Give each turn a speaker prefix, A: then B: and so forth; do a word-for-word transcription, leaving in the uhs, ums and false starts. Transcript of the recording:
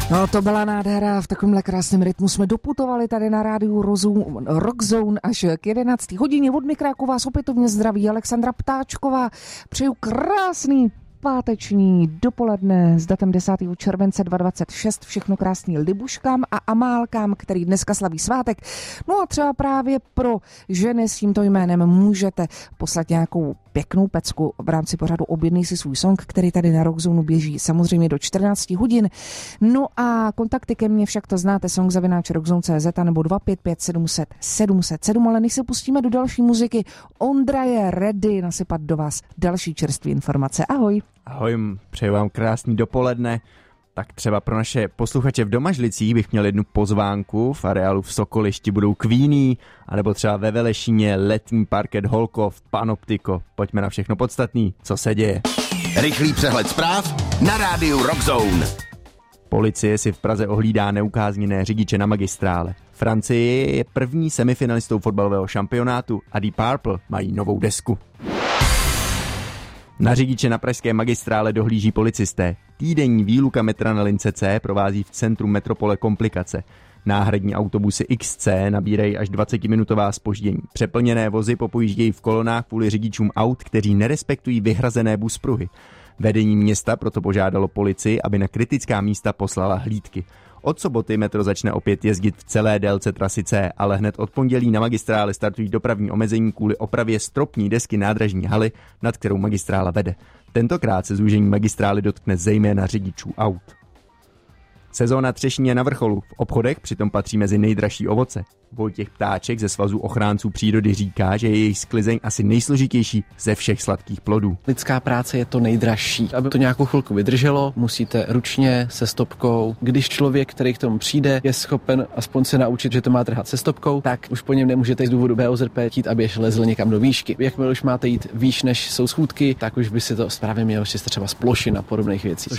A: No to byla nádhera, v takovémhle krásném rytmu jsme doputovali tady na rádiu Rock Zone až k jedenácté hodině. Od mikrofonu vás opětovně zdraví Alexandra Ptáčková. Přeju krásný páteční dopoledne s datem desátého července dvacet dvacet šest. Všechno krásný libuškám a amálkám, který dneska slaví svátek. No a třeba právě pro ženy s tímto jménem můžete poslat nějakou pěknou pecku v rámci pořadu Objednej si svůj song, který tady na Rockzone běží samozřejmě do čtrnáct hodin. No a kontakty ke mně však to znáte, song zavináč rockzone tečka cé zet nebo dva pět pět sedm set sedm set sedm, ale než se pustíme do další muziky, Ondra je ready nasypat do vás další čerstvé informace. Ahoj.
B: Ahoj, přeju vám krásný dopoledne. Tak třeba pro naše posluchače v Domažlicích bych měl jednu pozvánku. V areálu v Sokolišti budou Queenie, anebo třeba ve Velešíně letní parket Holkov, Panoptiko. Pojďme na všechno podstatný, co se děje.
C: Rychlý přehled zpráv na rádiu Rockzone.
B: Policie si v Praze ohlídá neukázněné řidiče na magistrále. Francie je první semifinalistou fotbalového šampionátu a Deep Purple mají novou desku. Na řidiče na pražské magistrále dohlíží policisté. Týdenní výluka metra na lince C provází v centru metropole komplikace. Náhradní autobusy X C nabírají až dvacetiminutová zpoždění. Přeplněné vozy popojíždějí v kolonách kvůli řidičům aut, kteří nerespektují vyhrazené buspruhy. Vedení města proto požádalo policii, aby na kritická místa poslala hlídky. Od soboty metro začne opět jezdit v celé délce trasy C, ale hned od pondělí na magistrále startují dopravní omezení kvůli opravě stropní desky nádražní haly, nad kterou magistrála vede. Tentokrát se zúžení magistrály dotkne zejména řidičů aut. Sezóna třešní je na vrcholu. V obchodech přitom patří mezi nejdražší ovoce. Vojtěch Ptáček ze Svazu ochránců přírody říká, že je jejich sklizeň asi nejsložitější ze všech sladkých plodů.
D: Lidská práce je to nejdražší. Aby to nějakou chvilku vydrželo, musíte ručně se stopkou. Když člověk, který k tomu přijde, je schopen aspoň se naučit, že to má trhat se stopkou, tak už po něm nemůžete z důvodu B O Z P chtít, aby ještě lezl někam do výšky. Jakmile už máte jít výš než jsou schůdky, tak už by si to správně mělo ještě třeba z plošin a podobných věcí.